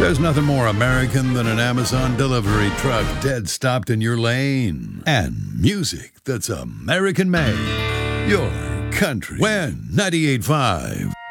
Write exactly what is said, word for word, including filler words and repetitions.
There's nothing more American than an Amazon delivery truck dead stopped in your lane. And music that's American made. Your country. When ninety-eight point five.